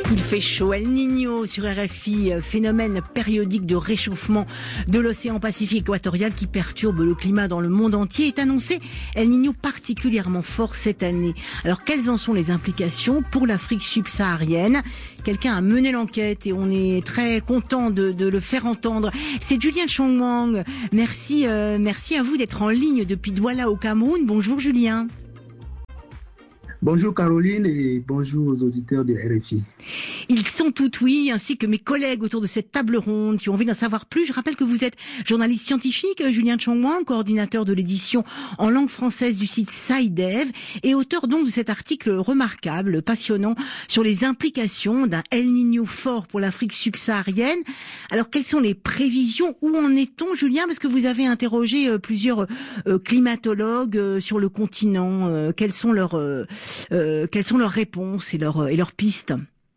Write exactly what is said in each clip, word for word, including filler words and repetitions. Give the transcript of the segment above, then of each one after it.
Il fait chaud. El Niño sur R F I, phénomène périodique de réchauffement de l'océan Pacifique équatorial qui perturbe le climat dans le monde entier, est annoncé El Niño particulièrement fort cette année. Alors quelles en sont les implications pour l'Afrique subsaharienne? Quelqu'un a mené l'enquête et on est très content de, de le faire entendre. C'est Julien Chongwang. Merci, euh, merci à vous d'être en ligne depuis Douala au Cameroun. Bonjour Julien. Bonjour Caroline et bonjour aux auditeurs de R F I. Ils sont tout oui, ainsi que mes collègues autour de cette table ronde qui ont envie d'en savoir plus. Je rappelle que vous êtes journaliste scientifique, Julien Chongwang, coordinateur de l'édition en langue française du site SciDev et auteur donc de cet article remarquable, passionnant, sur les implications d'un El Niño fort pour l'Afrique subsaharienne. Alors quelles sont les prévisions? Où en est-on, Julien? Parce que vous avez interrogé plusieurs climatologues sur le continent. Quelles sont leurs... Euh, quelles sont leurs réponses et leurs, et leurs pistes?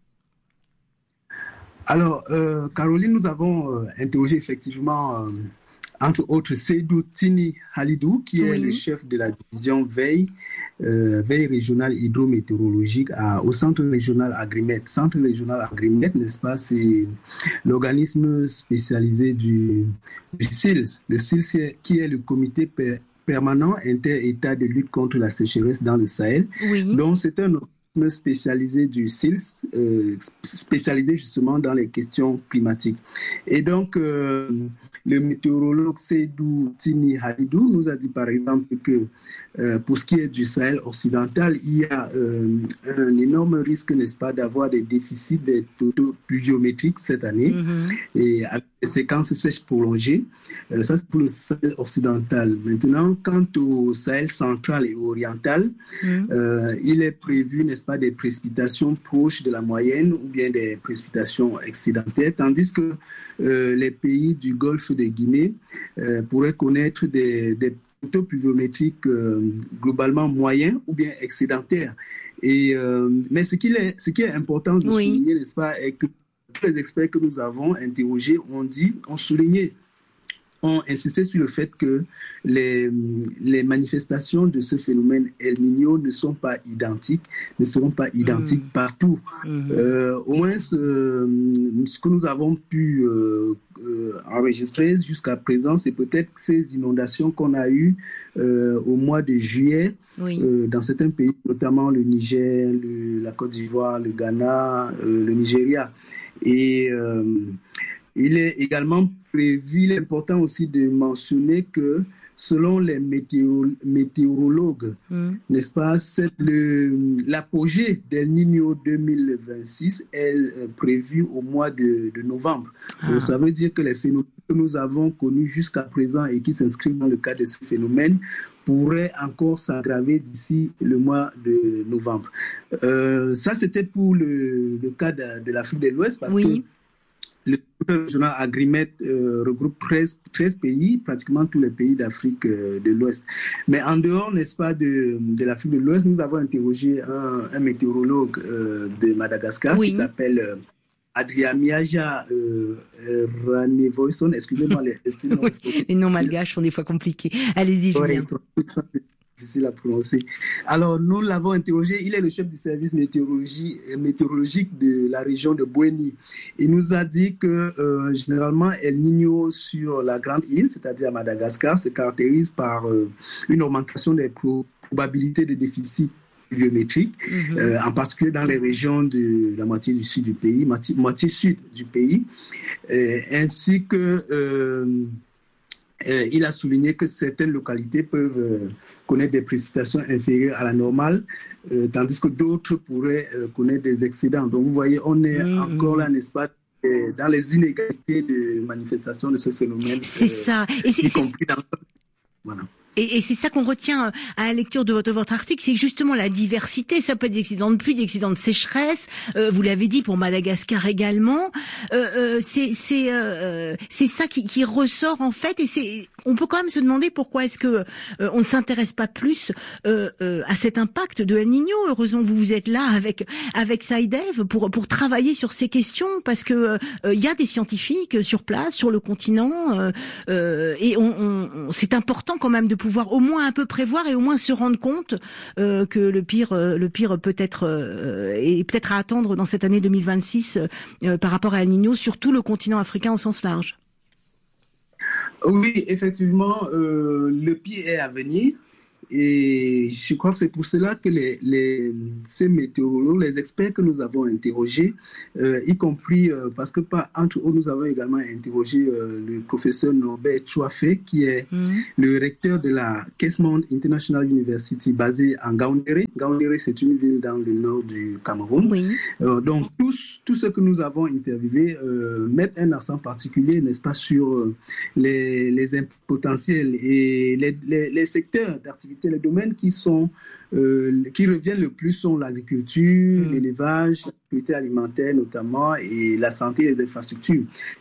Alors, euh, Caroline, nous avons euh, interrogé effectivement, euh, entre autres, Seydou Tini Halidou, qui oui. est le chef de la division veille, euh, veille régionale hydrométéorologique à, au Centre régional Agrimet. Centre régional Agrimet, n'est-ce pas, c'est l'organisme spécialisé du, du C I L S. Le C I L S qui est le comité per, permanent inter-État de lutte contre la sécheresse dans le Sahel. Oui. Donc, c'est un organisme spécialisé du C I L S, euh, spécialisé justement dans les questions climatiques. Et donc, euh, le météorologue Seydou Tini Halidou nous a dit par exemple que euh, pour ce qui est du Sahel occidental, il y a euh, un énorme risque, n'est-ce pas, d'avoir des déficits des totaux pluviométriques cette année, mm-hmm. et avec des séquences sèches prolongées. Euh, ça, c'est pour le Sahel occidental. Maintenant, quant au Sahel central et oriental, mm-hmm. euh, il est prévu, n'est-ce pas, des précipitations proches de la moyenne ou bien des précipitations excédentaires, tandis que euh, les pays du Golfe de Guinée euh, pourraient connaître des, des taux pluviométriques euh, globalement moyens ou bien excédentaires. Et, euh, mais ce qui, est, ce qui est important de oui. souligner, n'est-ce pas, est que tous les experts que nous avons interrogés ont dit, ont souligné, ont insisté sur le fait que les, les manifestations de ce phénomène El Niño ne sont pas identiques, ne seront pas identiques mmh. partout. Mmh. Euh, au moins, ce, ce que nous avons pu euh, euh, enregistrer jusqu'à présent, c'est peut-être ces inondations qu'on a eues euh, au mois de juillet oui. euh, dans certains pays, notamment le Niger, le, la Côte d'Ivoire, le Ghana, euh, le Nigeria. Et euh, il est également prévu, il est important aussi de mentionner que selon les météo, météorologues, mm. n'est-ce pas, c'est le, l'apogée d'El Niño deux mille vingt-six est euh, prévu au mois de, de novembre. Ah. Donc, ça veut dire que les phénomènes que nous avons connus jusqu'à présent et qui s'inscrivent dans le cadre de ces phénomènes pourraient encore s'aggraver d'ici le mois de novembre. Euh, ça, c'était pour le, le cas de, de l'Afrique de l'Ouest, parce oui. que le groupe régional Agrimet euh, regroupe treize, treize pays, pratiquement tous les pays d'Afrique euh, de l'Ouest. Mais en dehors, n'est-ce pas, de, de l'Afrique de l'Ouest, nous avons interrogé un, un météorologue euh, de Madagascar oui. qui s'appelle euh, Adrien Miaja euh, Ranevoison. Excusez-moi, les, les, oui, les noms malgaches sont des fois compliqués. Allez-y, Julien. Ouais, difficile à prononcer. Alors, nous l'avons interrogé. Il est le chef du service météorologie, météorologique de la région de Bouéni. Il nous a dit que euh, généralement, El Niño sur la grande île, c'est-à-dire Madagascar, se caractérise par euh, une augmentation des pro- probabilités de déficit pluviométrique, mm-hmm. euh, en particulier dans les régions de la moitié du sud du pays, moitié, moitié sud du pays, euh, ainsi que euh, Euh, il a souligné que certaines localités peuvent euh, connaître des précipitations inférieures à la normale, euh, tandis que d'autres pourraient euh, connaître des excédents. Donc vous voyez, on est mmh, encore là, n'est-ce pas, dans les inégalités de manifestation de ce phénomène. C'est euh, ça. Et c'est, y compris dans... Voilà. Et, et c'est ça qu'on retient à la lecture de votre, de votre article, c'est justement la diversité. Ça peut être des accidents de pluie, des accidents de sécheresse. Euh, vous l'avez dit pour Madagascar également. Euh, euh, c'est c'est euh, c'est ça qui, qui ressort en fait. Et c'est on peut quand même se demander pourquoi est-ce que euh, on ne s'intéresse pas plus euh, euh, à cet impact de El Niño. Heureusement que vous vous êtes là avec avec SciDev pour pour travailler sur ces questions, parce que il euh, y a des scientifiques sur place sur le continent euh, euh, et on, on, c'est important quand même de pouvoir pouvoir au moins un peu prévoir et au moins se rendre compte euh, que le pire, euh, le pire peut être euh, est peut-être à attendre dans cette année deux mille vingt-six euh, par rapport à El Niño sur tout le continent africain au sens large. Oui, effectivement, euh, le pire est à venir. Et je crois que c'est pour cela que les, les, ces météorologues, les experts que nous avons interrogés, euh, y compris euh, parce que par, entre autres, nous avons également interrogé euh, le professeur Norbert Chouafé, qui est mmh. le recteur de la Kesmond International University basée en Gaoundéré. Gaoundéré, c'est une ville dans le nord du Cameroun. Oui. Euh, donc, tous, tous ceux que nous avons interviewés euh, mettent un accent particulier, n'est-ce pas, sur euh, les, les potentiels et les, les, les secteurs d'activité. Les domaines qui sont euh, qui reviennent le plus sont l'agriculture, mmh. l'élevage, l'activité alimentaire notamment et la santé et les infrastructures.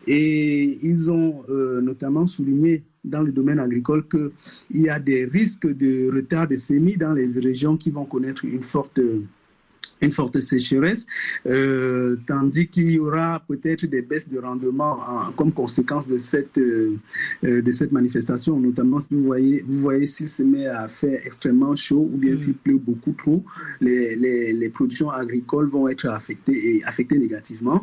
Et ils ont euh, notamment souligné dans le domaine agricole qu'il y a des risques de retard de semis dans les régions qui vont connaître une forte une forte sécheresse, euh, tandis qu'il y aura peut-être des baisses de rendement en, comme conséquence de cette, euh, de cette manifestation, notamment si vous voyez, vous voyez s'il se met à faire extrêmement chaud ou bien mmh. s'il pleut beaucoup trop, les, les, les productions agricoles vont être affectées, et affectées négativement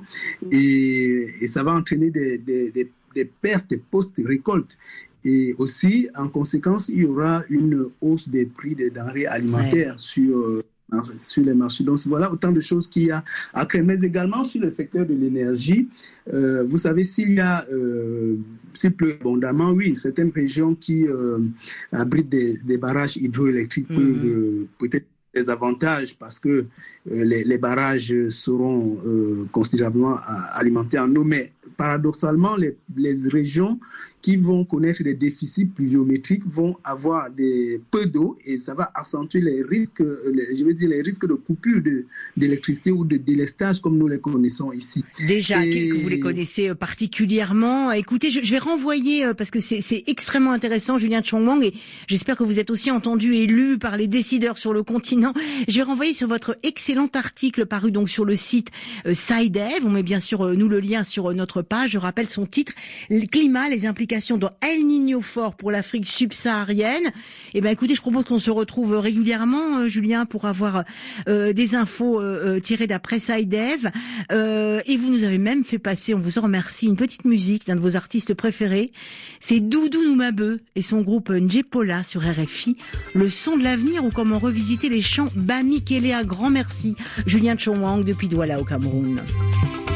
et, et ça va entraîner des, des, des, des pertes post-récolte. Et aussi, en conséquence, il y aura une hausse des prix des denrées alimentaires ouais. sur... Euh, sur les marchés. Donc voilà autant de choses qu'il y a à créer, mais également sur le secteur de l'énergie. Euh, vous savez, s'il y a, euh, s'il pleut abondamment, oui, certaines régions qui euh, abritent des, des barrages hydroélectriques mmh. peuvent euh, peut-être des avantages parce que euh, les, les barrages seront euh, considérablement alimentés en eau, mais paradoxalement, les, les régions qui vont connaître des déficits pluviométriques vont avoir des peu d'eau et ça va accentuer les risques, les, je veux dire les risques de coupure de, d'électricité ou de délestage comme nous les connaissons ici. Déjà, et... que vous les connaissez particulièrement. Écoutez, je, je vais renvoyer, parce que c'est, c'est extrêmement intéressant, Julien Chong-Wang, et j'espère que vous êtes aussi entendu et lu par les décideurs sur le continent. Je vais renvoyer sur votre excellent article paru donc sur le site euh, SciDev. On met bien sûr euh, nous le lien sur euh, notre page. Je rappelle son titre, le climat, les implications dans El Niño fort pour l'Afrique subsaharienne. Eh ben, écoutez, je propose qu'on se retrouve régulièrement, euh, Julien, pour avoir euh, des infos euh, tirées d'après SciDev. Euh, et vous nous avez même fait passer, on vous en remercie, une petite musique d'un de vos artistes préférés. C'est Doudou Noumabe et son groupe Njepola sur R F I. Le son de l'avenir ou comment revisiter les chants Bami Kele. Un grand merci, Julien Chong-Wang depuis Douala au Cameroun.